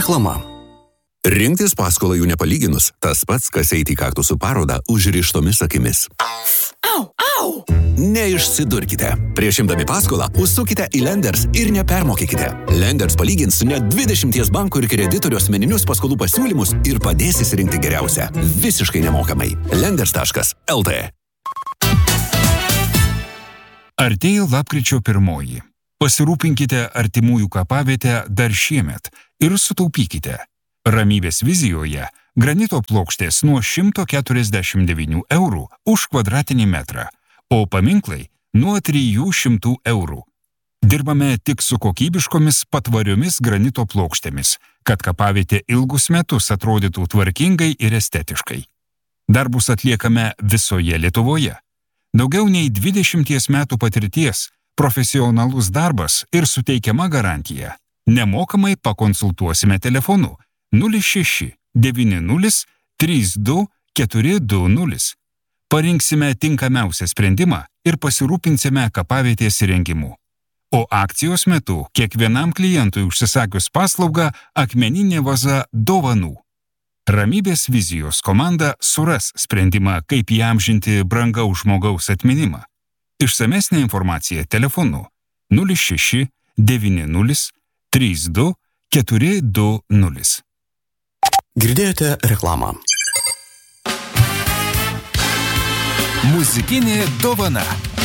Reklama. Rinktis paskolą jų nepalyginus, tas pats, kas eiti į kaktusų parodą užrištomis akimis. Au, au! Neišsidurkite. Prieš imdami paskolą, užsukite į Lenders ir nepermokykite. Lenders palygins net 20 bankų ir kreditorių asmeninius paskolų pasiūlymus ir padės įsirinkti geriausią. Visiškai nemokamai. Lenders.lt. Artėja lapkričio 1. Pasirūpinkite artimųjų kapavietę dar šiemet ir sutaupykite. Ramybės vizijoje granito plokštės nuo 149 eurų už kvadratinį metrą, o paminklai nuo 300 eurų. Dirbame tik su kokybiškomis patvariomis granito plokštėmis, kad kapavietė ilgus metus atrodytų tvarkingai ir estetiškai. Darbus atliekame visoje Lietuvoje. Daugiau nei 20 metų patirties, profesionalus darbas ir suteikiama garantija. Nemokamai pakonsultuosime telefonu 06 90 32 420. Parinksime tinkamiausią sprendimą ir pasirūpinsime kapavietės įrengimu. O akcijos metu kiekvienam klientui užsisakius paslaugą akmeninė vaza dovanų. Ramybės vizijos komanda suras sprendimą, kaip įamžinti brangaus žmogaus atminimą. Išsamesnė informacija telefonu 06 90 32 420. Girdėjote reklamą. Muzikinė dovana.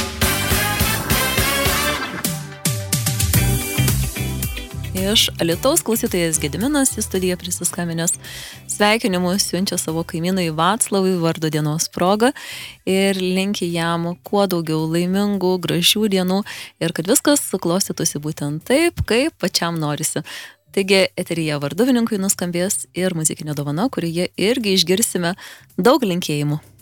Iš Alytaus klausytojas Gediminas į studiją prisiskambinęs sveikinimus siunčia savo kaimynui Vaclavui vardo dienos proga ir linki jam kuo daugiau laimingų, gražių dienų ir kad viskas suklostytųsi būtent taip, kaip pačiam norisi. Taigi eteryje varduvininkui nuskambės ir muzikinė dovana, kurioje irgi išgirsime daug linkėjimų.